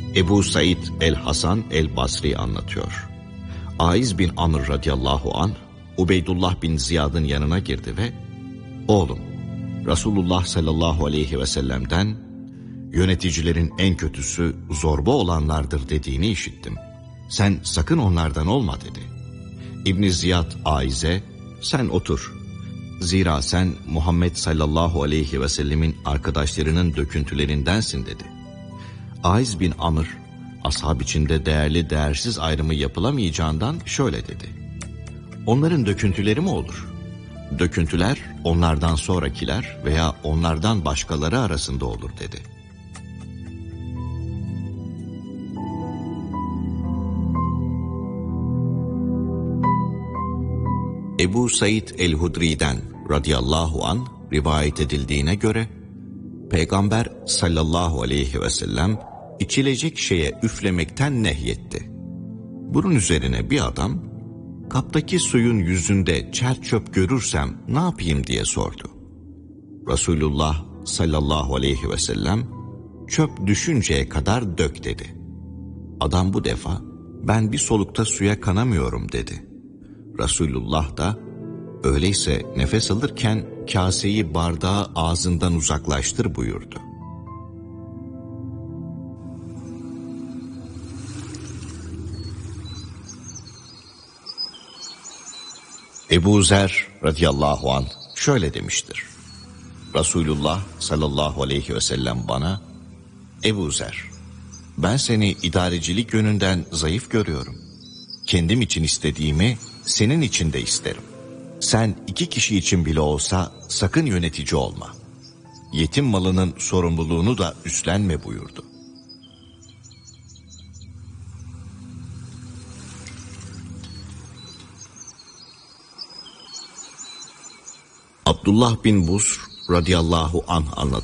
Ebu Said el-Hasan el-Basri anlatıyor. Aiz bin Amr radıyallahu anh, Ubeydullah bin Ziyad'ın yanına girdi ve "Oğlum, Resulullah sallallahu aleyhi ve sellem'den yöneticilerin en kötüsü zorba olanlardır dediğini işittim. Sen sakın onlardan olma" dedi. İbn Ziyad Aiz'e "Sen otur. Zira sen Muhammed sallallahu aleyhi ve sellemin arkadaşlarının döküntülerindensin" dedi. Aiz bin Amr, ashab içinde değerli değersiz ayrımı yapılamayacağından şöyle dedi: "Onların döküntüleri mi olur? Döküntüler onlardan sonrakiler veya onlardan başkaları arasında olur" dedi. Ebu Said el-Hudri'den radıyallahu an rivayet edildiğine göre Peygamber sallallahu aleyhi ve sellem içilecek şeye üflemekten nehyetti. Bunun üzerine bir adam, "Kaptaki suyun yüzünde çer çöp görürsem ne yapayım?" diye sordu. Resulullah sallallahu aleyhi ve sellem, "Çöp düşünceye kadar dök" dedi. Adam bu defa, "Ben bir solukta suya kanamıyorum" dedi. Resulullah da, "Öyleyse nefes alırken kaseyi bardağı ağzından uzaklaştır" buyurdu. Ebu Zer radıyallahu anh şöyle demiştir: Resulullah sallallahu aleyhi ve sellem bana, "Ebu Zer, ben seni idarecilik yönünden zayıf görüyorum. Kendim için istediğimi senin için de isterim. Sen 2 kişi için bile olsa sakın yönetici olma. Yetim malının sorumluluğunu da üstlenme" buyurdu. Abdullah bin Busr radıyallahu anh anlatıyor.